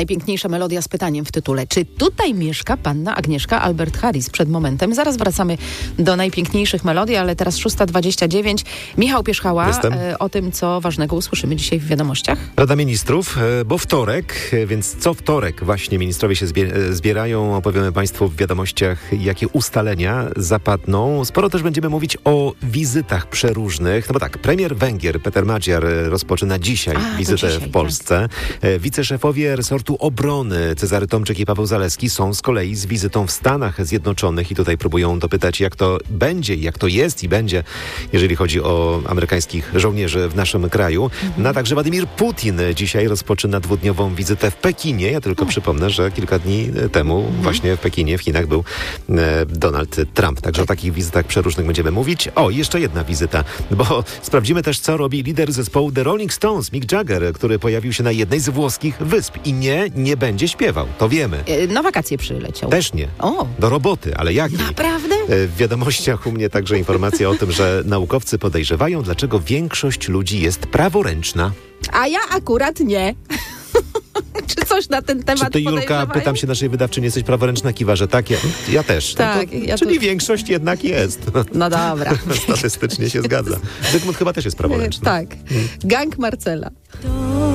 Najpiękniejsza melodia z pytaniem w tytule. Czy tutaj mieszka panna Agnieszka Albert Harris? Przed momentem. Zaraz wracamy do najpiękniejszych melodii, ale teraz 6:29. Michał Pierzchała. O tym, co ważnego usłyszymy dzisiaj w wiadomościach. Rada Ministrów, bo wtorek, więc co wtorek właśnie ministrowie się zbierają. Opowiemy Państwu w wiadomościach, jakie ustalenia zapadną. Sporo też będziemy mówić o wizytach przeróżnych. No bo tak, premier Węgier Peter Magyar rozpoczyna dzisiaj wizytę w Polsce. Tak. Wiceszefowie resortu obrony Cezary Tomczyk i Paweł Zalewski są z kolei z wizytą w Stanach Zjednoczonych i tutaj próbują dopytać, jak to będzie, jak to jest i będzie, jeżeli chodzi o amerykańskich żołnierzy w naszym kraju. No a także Władimir Putin dzisiaj rozpoczyna 2-dniową wizytę w Pekinie. Ja tylko przypomnę, że kilka dni temu właśnie w Pekinie, w Chinach był Donald Trump. Także o takich wizytach przeróżnych będziemy mówić. O, jeszcze jedna wizyta, bo sprawdzimy też, co robi lider zespołu The Rolling Stones, Mick Jagger, który pojawił się na jednej z włoskich wysp i nie będzie śpiewał, to wiemy. Na wakacje przyleciał. Też nie. Do roboty, ale jak? Naprawdę? W wiadomościach u mnie także informacja o tym, że naukowcy podejrzewają, dlaczego większość ludzi jest praworęczna. A ja akurat nie. Czy coś na ten temat Czy ty, Julka, pytam się naszej wydawczyni, jesteś praworęczna? Kiwa, że tak? Ja też. Tak. Czyli większość jednak jest. No dobra. Statystycznie się zgadza. Zygmunt chyba też jest praworęczny. Tak. Gang Marcela.